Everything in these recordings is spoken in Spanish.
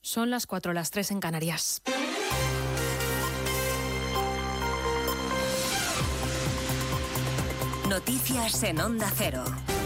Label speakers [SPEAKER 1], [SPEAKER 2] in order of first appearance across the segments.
[SPEAKER 1] Son las 4, las 3 en Canarias.
[SPEAKER 2] Noticias en Onda Cero.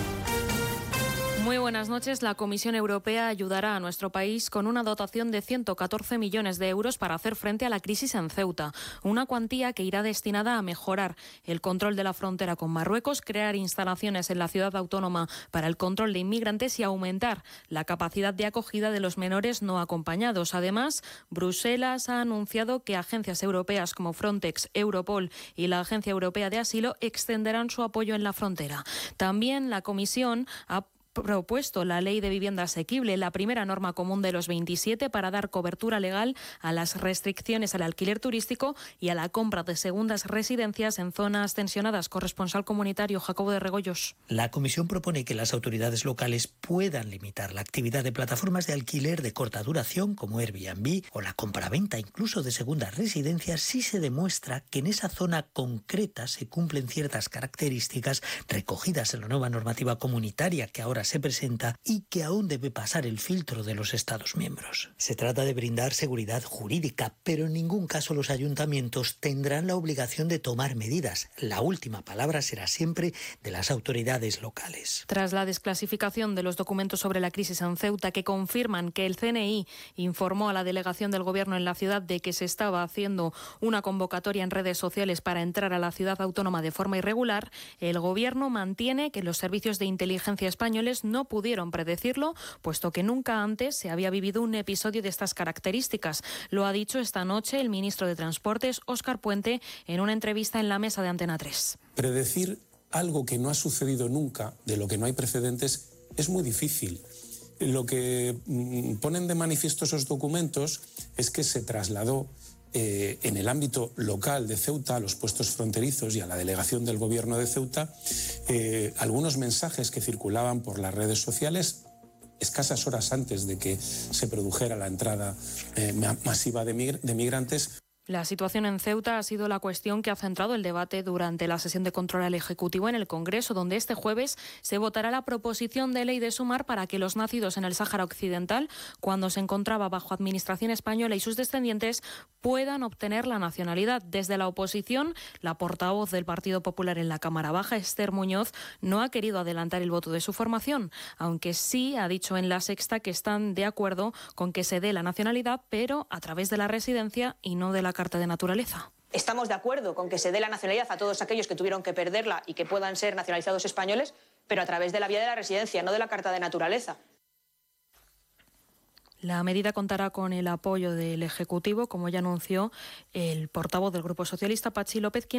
[SPEAKER 1] Muy buenas noches. La Comisión Europea ayudará a nuestro país con una dotación de 114 millones de euros para hacer frente a la crisis en Ceuta. Una cuantía que irá destinada a mejorar el control de la frontera con Marruecos, crear instalaciones en la ciudad autónoma para el control de inmigrantes y aumentar la capacidad de acogida de los menores no acompañados. Además, Bruselas ha anunciado que agencias europeas como Frontex, Europol y la Agencia Europea de Asilo extenderán su apoyo en la frontera. También la Comisión ha propuesto la Ley de Vivienda Asequible, la primera norma común de los 27 para dar cobertura legal a las restricciones al alquiler turístico y a la compra de segundas residencias en zonas tensionadas. Corresponsal comunitario Jacobo de Regoyos.
[SPEAKER 3] La Comisión propone que las autoridades locales puedan limitar la actividad de plataformas de alquiler de corta duración como Airbnb o la compraventa incluso de segundas residencias si se demuestra que en esa zona concreta se cumplen ciertas características recogidas en la nueva normativa comunitaria que ahora se presenta y que aún debe pasar el filtro de los Estados miembros. Se trata de brindar seguridad jurídica, pero en ningún caso los ayuntamientos tendrán la obligación de tomar medidas. La última palabra será siempre de las autoridades locales.
[SPEAKER 1] Tras la desclasificación de los documentos sobre la crisis en Ceuta que confirman que el CNI informó a la delegación del Gobierno en la ciudad de que se estaba haciendo una convocatoria en redes sociales para entrar a la ciudad autónoma de forma irregular, el Gobierno mantiene que los servicios de inteligencia españoles no pudieron predecirlo, puesto que nunca antes se había vivido un episodio de estas características. Lo ha dicho esta noche el ministro de Transportes, Óscar Puente, en una entrevista en la mesa de Antena 3.
[SPEAKER 4] Predecir algo que no ha sucedido nunca, de lo que no hay precedentes, es muy difícil. Lo que ponen de manifiesto esos documentos es que se trasladó en el ámbito local de Ceuta, a los puestos fronterizos y a la delegación del Gobierno de Ceuta, algunos mensajes que circulaban por las redes sociales escasas horas antes de que se produjera la entrada masiva de migrantes.
[SPEAKER 1] La situación en Ceuta ha sido la cuestión que ha centrado el debate durante la sesión de control al Ejecutivo en el Congreso, donde este jueves se votará la proposición de ley de Sumar para que los nacidos en el Sáhara Occidental, cuando se encontraba bajo administración española y sus descendientes, puedan obtener la nacionalidad. Desde la oposición, la portavoz del Partido Popular en la Cámara Baja, Esther Muñoz, no ha querido adelantar el voto de su formación, aunque sí ha dicho en La Sexta que están de acuerdo con que se dé la nacionalidad, pero a través de la residencia y no de la carta de naturaleza.
[SPEAKER 5] Estamos de acuerdo con que se dé la nacionalidad a todos aquellos que tuvieron que perderla y que puedan ser nacionalizados españoles, pero a través de la vía de la residencia, no de la carta de naturaleza.
[SPEAKER 1] La medida contará con el apoyo del Ejecutivo, como ya anunció el portavoz del Grupo Socialista, Patxi López, quien